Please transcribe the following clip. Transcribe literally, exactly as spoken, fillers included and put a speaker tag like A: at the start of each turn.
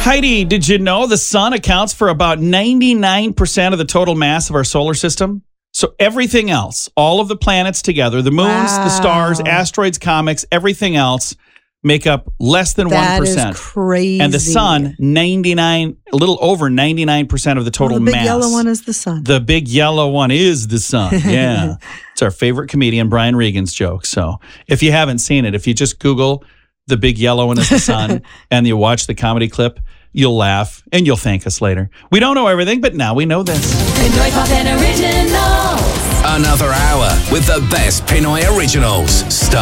A: Heidi, did you know the sun accounts for about ninety-nine percent of the total mass of our solar system? So everything else, all of the planets together, the moons,
B: Wow.
A: the stars, asteroids, comets, everything else make up less than
B: That
A: one percent.
B: is crazy.
A: And the sun, ninety-nine, a little over ninety-nine percent of the total
B: well, the big
A: mass.
B: yellow one is the sun.
A: The big yellow one is the sun. Yeah. It's our favorite comedian, Brian Regan's joke. So if you haven't seen it, if you just Google the big yellow one is the sun and you watch the comedy clip, you'll laugh and you'll thank us later. We don't know everything, but now we know this.
C: Pinoy Pop and Originals.
D: Another hour with the best Pinoy originals. Start